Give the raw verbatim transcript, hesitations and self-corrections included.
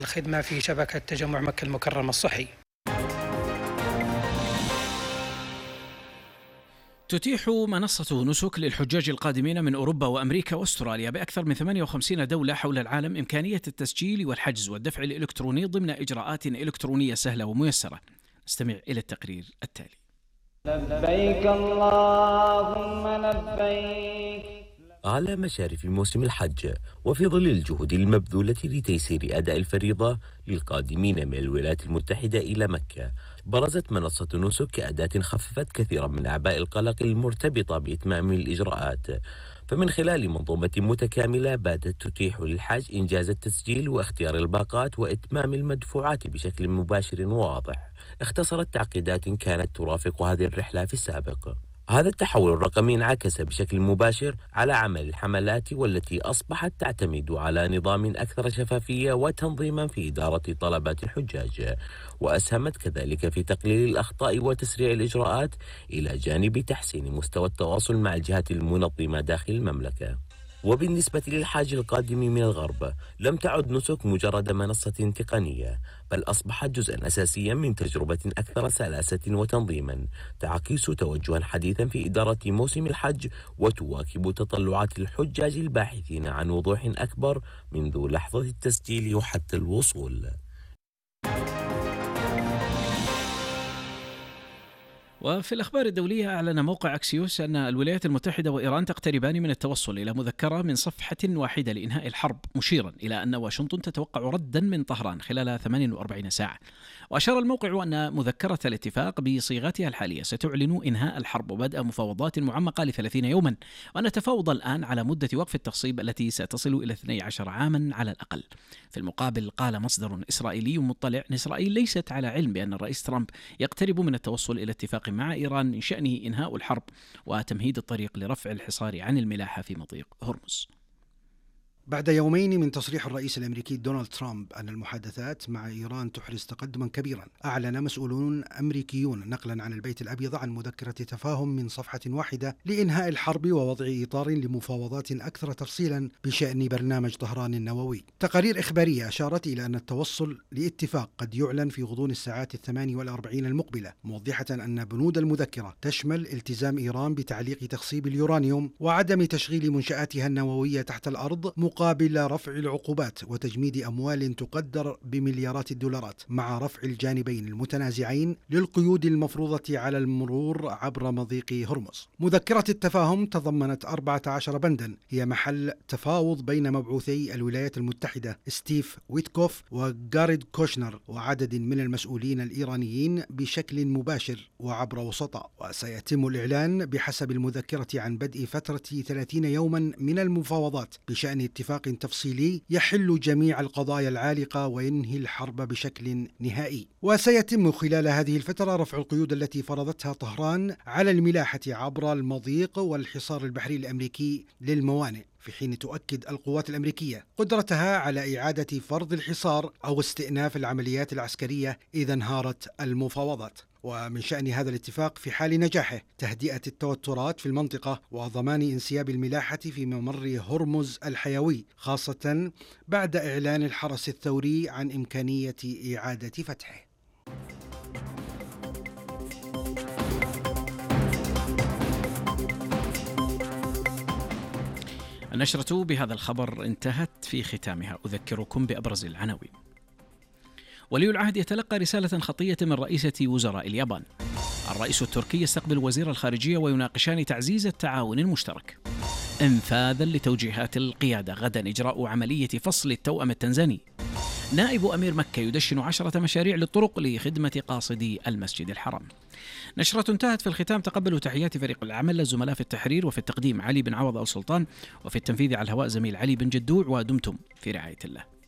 الخدمة في شبكة تجمع مكة المكرمة الصحي. تتيح منصة نسك للحجاج القادمين من أوروبا وأمريكا وأستراليا بأكثر من ثمانية وخمسين دولة حول العالم إمكانية التسجيل والحجز والدفع الإلكتروني ضمن إجراءات إلكترونية سهلة وميسرة. استمع إلى التقرير التالي. لبيك اللهم لبيك. على مشارف موسم الحج وفي ظل الجهود المبذولة لتيسير أداء الفريضة للقادمين من الولايات المتحدة إلى مكة، برزت منصة نسك كأداة خففت كثيرا من أعباء القلق المرتبطة بإتمام الإجراءات. فمن خلال منظومة متكاملة باتت تتيح للحاج إنجاز التسجيل واختيار الباقات وإتمام المدفوعات بشكل مباشر وواضح، اختصرت تعقيدات كانت ترافق هذه الرحلة في السابق. هذا التحول الرقمي انعكس بشكل مباشر على عمل الحملات، والتي أصبحت تعتمد على نظام أكثر شفافية وتنظيما في إدارة طلبات الحجاج، وأسهمت كذلك في تقليل الأخطاء وتسريع الإجراءات، إلى جانب تحسين مستوى التواصل مع الجهات المنظمة داخل المملكة. وبالنسبة للحاج القادم من الغرب، لم تعد نسك مجرد منصة تقنية، بل أصبحت جزءا أساسيا من تجربة أكثر سلاسة وتنظيما، تعكس توجها حديثا في إدارة موسم الحج وتواكب تطلعات الحجاج الباحثين عن وضوح أكبر منذ لحظة التسجيل وحتى الوصول. وفي الأخبار الدولية، أعلن موقع أكسيوس أن الولايات المتحدة وإيران تقتربان من التوصل إلى مذكرة من صفحة واحدة لإنهاء الحرب، مشيرا إلى أن واشنطن تتوقع ردا من طهران خلال ثمانية وأربعين ساعة. وأشار الموقع أن مذكرة الاتفاق بصيغتها الحالية ستعلن إنهاء الحرب وبدء مفاوضات معمقة لثلاثين يوما، وأن تفاوض الآن على مدة وقف التغصيب التي ستصل إلى اثني عشر عاما على الأقل. في المقابل، قال مصدر إسرائيلي مطلع أن إسرائيل ليست على علم بأن الرئيس ترامب يقترب من التوصل إلى اتفاق مع إيران من شأنه إنهاء الحرب وتمهيد الطريق لرفع الحصار عن الملاحة في مضيق هرمز. بعد يومين من تصريح الرئيس الأمريكي دونالد ترامب أن المحادثات مع إيران تحرز تقدما كبيرا، أعلن مسؤولون أمريكيون نقلا عن البيت الأبيض عن مذكرة تفاهم من صفحة واحدة لإنهاء الحرب ووضع إطار لمفاوضات أكثر تفصيلا بشأن برنامج طهران النووي. تقارير إخبارية أشارت إلى أن التوصل لاتفاق قد يعلن في غضون الساعات الثمان والأربعين المقبلة، موضحة أن بنود المذكرة تشمل التزام إيران بتعليق تخصيب اليورانيوم وعدم تشغيل منشآتها النووية تحت الأرض مقابل رفع العقوبات وتجميد أموال تقدر بمليارات الدولارات، مع رفع الجانبين المتنازعين للقيود المفروضة على المرور عبر مضيق هرمز. مذكرة التفاهم تضمنت أربعة عشر بندا هي محل تفاوض بين مبعوثي الولايات المتحدة ستيف ويتكوف وجاريد كوشنر وعدد من المسؤولين الإيرانيين بشكل مباشر وعبر وسطاء. وسيتم الإعلان بحسب المذكرة عن بدء فترة ثلاثين يوما من المفاوضات بشأن اتفاق تفصيلي يحل جميع القضايا العالقة وينهي الحرب بشكل نهائي. وسيتم خلال هذه الفترة رفع القيود التي فرضتها طهران على الملاحة عبر المضيق والحصار البحري الأمريكي للموانئ، في حين تؤكد القوات الأمريكية قدرتها على إعادة فرض الحصار أو استئناف العمليات العسكرية إذا انهارت المفاوضات. ومن شأن هذا الاتفاق في حال نجاحه تهدئة التوترات في المنطقة وضمان انسياب الملاحة في ممر هرمز الحيوي، خاصة بعد إعلان الحرس الثوري عن إمكانية إعادة فتحه. النشرة بهذا الخبر انتهت. في ختامها أذكركم بأبرز العناوين. ولي العهد يتلقى رسالة خطية من رئيسة وزراء اليابان. الرئيس التركي يستقبل وزير الخارجية ويناقشان تعزيز التعاون المشترك. انفاذا لتوجيهات القيادة، غدا إجراء عملية فصل التوأم التنزاني. نائب أمير مكة يدشن عشرة مشاريع للطرق لخدمة قاصدي المسجد الحرام. نشرة انتهت. في الختام تقبلوا تحيات فريق العمل، الزملاء في التحرير وفي التقديم علي بن عوض أو سلطان، وفي التنفيذ على الهواء زميل علي بن جدوع، ودمتم في رعاية الله.